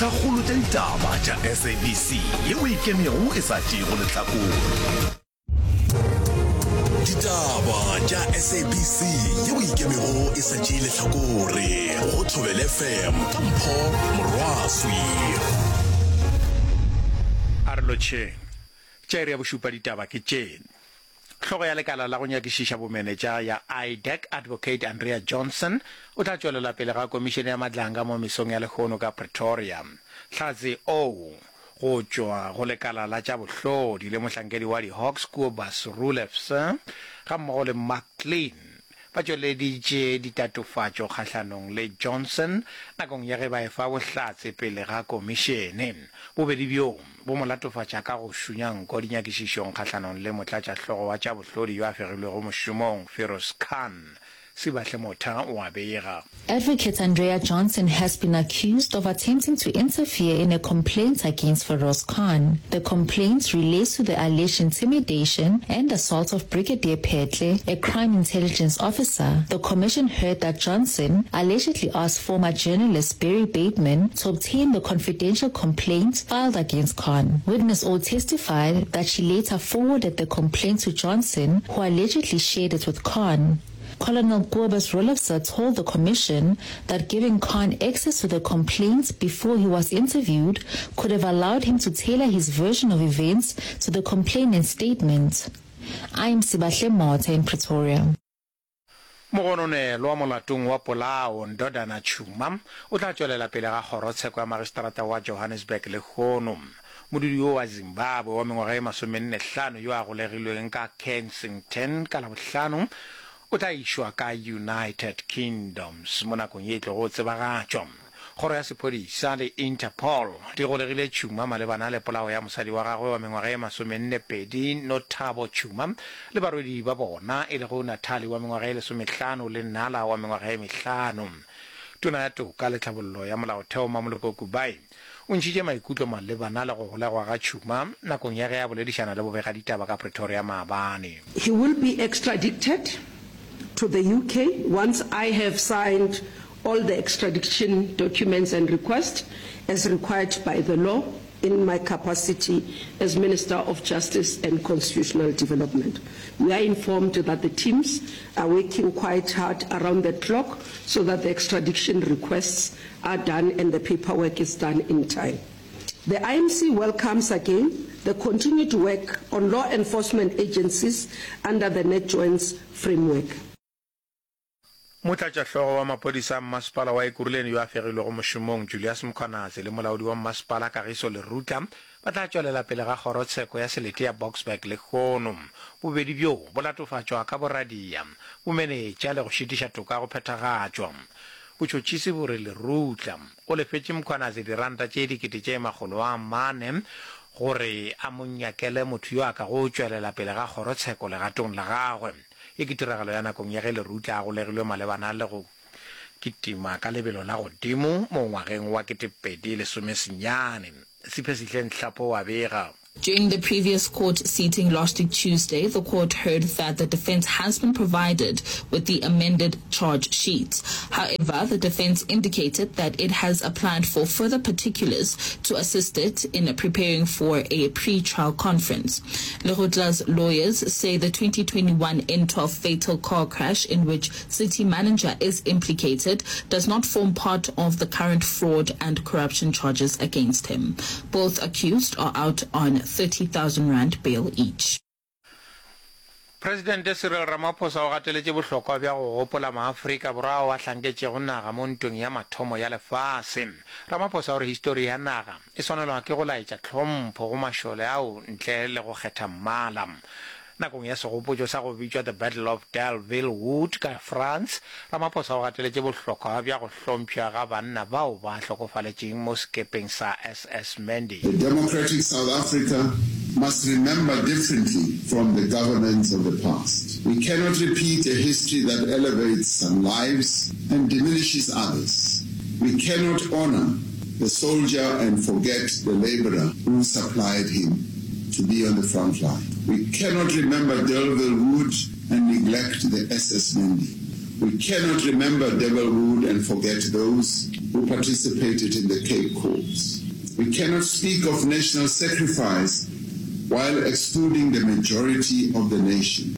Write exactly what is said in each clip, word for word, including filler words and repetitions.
ditlhagolo tša ditaba tša S A B C yeo e kemego e sa tšego lehlakore. Ditaba tša S A B C yeo e kemego e sa tšege lehlakore go Thobela F M ka Mpho Morwaswi. Arloche tšere ya bošupa ditaba ke tšene. Hlogo ya lekala la go nyakišiša bomenetša ya I D E C Advocate Andrea Johnson o tla tšwelela pele ga komišene ya matlanga mo mesong ya lekgono ka Pretoria. Hlatse o go tšwa go lekala la tša bohlodi le mohlankedi wa di-Hawks Cobus Rulefse ga mmogo le Mark Klein ba tšweleditše ditatofatšo kgahlanong le Johnson nakong ya ge ba efa bohlatse pele ga komišene. Bobedi bjo bo mo latofatša ka go šunya nko dinyakišišong kgahlanong le motlatšahlogo wa tša bohlodi yo a fegilwego mošomong Feroz Khan. Advocate Andrea Johnson has been accused of attempting to interfere in a complaint against Feroz Khan. The complaint relates to the alleged intimidation and assault of Brigadier Petle, a crime intelligence officer. The commission heard that Johnson allegedly asked former journalist Barry Bateman to obtain the confidential complaint filed against Khan. Witness O testified that she later forwarded the complaint to Johnson, who allegedly shared it with Khan. Colonel Cobus Rulefse told the commission that giving Khan access to the complaint before he was interviewed could have allowed him to tailor his version of events to the complainant's statement. I'm Sibahle Mota in Pretoria. Mogonone lo molatong wa Polao Ndodana Chuma o tla tšwelela pele ga kgorotsheko ya magistrata wa Johannesburg le Lekgono. Modudi wa Zimbabwe wa mengwaga e masomennehlano yo a golegilweng ka Kensington ka Labohlano o tla išwa ka United Kingdoms mo nakong ye tlo go tsebagatšwa. Kgoro ya sephodisa le Interpol di golegile Chuma malebana le polao ya mosadi wa gagwe wa mengwaga e masomennepedi Nothabo Chuma le barwedi ba bona e le go Natali wa mengwaga e lesomehlano le Nala wa mengwaga e mehlano. Tona ya toka le tlhabollo ya molaotheo Mamoloko Kubai o ntšhitše maikutlo malebana le go golegwa ga Chuma nakong ya ge ya boledišana le bobega ditaba ka Pretoria maabane. He will be extradited to the U K once I have signed all the extradition documents and requests as required by the law in my capacity as Minister of Justice and Constitutional Development. We are informed that the teams are working quite hard around the clock so that the extradition requests are done and the paperwork is done in time. The I M C welcomes again the continued work on law enforcement agencies under the NetJoins framework. Motlatšahlogo wa maphodisa mmasepala wa Ekurhuleni yo a fegilwego mošomong Julius Mkhwanazi le molaodi wa mmasepala Kagiso Leruta ba tla tšwelela pele ga kgorotsheko ya selete ya Boksburg le Lekgono. Bobedi bjo bo latofatšwa ka boradia bomenetša le go šitiša toka go phethagatšwa. Botšhotšhisi bore Leruta o lefetše Mkhwanazi diranta tše dikete tše makgolo a mane gore a monyakele motho yo a ka go tšwelela pele ga kgorotsheko legatong la gagwe. E ke tiragalo ya nakong ya ge Leruta a golegilwe malebana le go kitima ka lebelo la godimo mo ngwageng wa ketepedi lesomesenyane. Siphe Nhlapo wa bega. During the previous court sitting last week Tuesday, the court heard that the defense has been provided with the amended charge sheet. However, the defense indicated that it has applied for further particulars to assist it in preparing for a pre-trial conference. Lekgotl's lawyers say the twenty twenty-one N twelve fatal car crash in which city manager is implicated does not form part of the current fraud and corruption charges against him. Both accused are out on thirty thousand rand bail each. President Cyril Ramaphosa o gateletše bohlokwa bja go gopola maAfrika Borwa wa hlanketše go naga mo ntong ya mathomo ya lefase. Ramaphosa o re histori ya naga e swanelwa ke go laetša tlhompho go mašole ao ntle le go kgetha mmala. Nakong ya segopotšo sa go bitšwa the Battle of Delville Wood ka France, Ramaphosa o gateletše bohlokwa bja go hlomphya ga banna bao ba hlokofaletšeng mo sekepeng sa S S Mendi. The democratic South Africa must remember differently from the governance of the past. We cannot repeat a history that elevates some lives and diminishes others. We cannot honor the soldier and forget the laborer who supplied him to be on the front line. We cannot remember Delville Wood and neglect the S S Mendi. We cannot remember Delville Wood and forget those who participated in the Cape Calls. We cannot speak of national sacrifice while excluding the majority of the nation.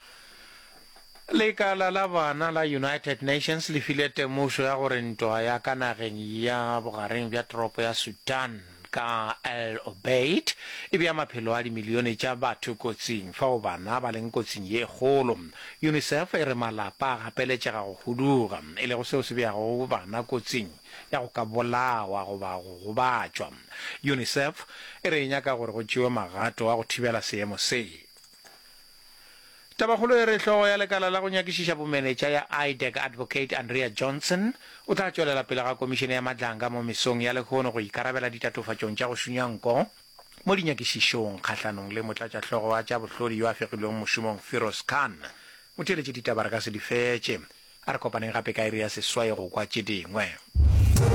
Lekala la bana la United Nations le file temošo ya gore ntwa ya ka nageng ya bogareng bja toropo ya Sudan ka El Obeid e bea maphelo a dimilione tša batho kotsing fao bana ba leng kotsing ye kgolo. UNICEF e re malapa a gapeletšega go huduga e le go seo se beago bana kotsing ya go ka bolawa goba go gobatšwa. UNICEF e re e nyaka gore go tšewe magato a go thibela seemo se. Tabakgolo e re hlogo ya lekala la go nyakišiša bomenetša ya I D E C Advocate Andrea Johnson o tla tšwelela pele ga komišene ya matlanga mo mesong ya lekgono go ikarabela ditatofatšong tša go šunya nko mo dinyakišišong kgahlanong le motlatšahlogo wa tša bohlodi yo a fegilweng mošomong Feroz Khan. Motheletše ditaba re ka se di fetše a re kopaneng gape ka iri ya seswai go kwa tše dingwe.